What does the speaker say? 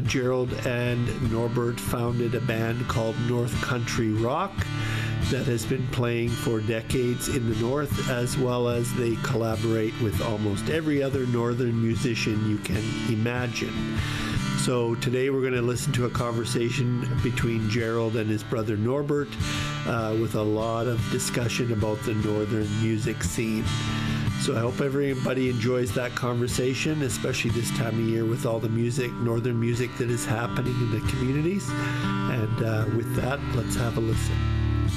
Gerald and Norbert founded a band called North Country Rock that has been playing for decades in the North, as well as they collaborate with almost every other Northern musician you can imagine. So today we're going to listen to a conversation between Gerald and his brother Norbert with a lot of discussion about the Northern music scene. So I hope everybody enjoys that conversation, especially this time of year with all the music, Northern music that is happening in the communities. And with that, let's have a listen.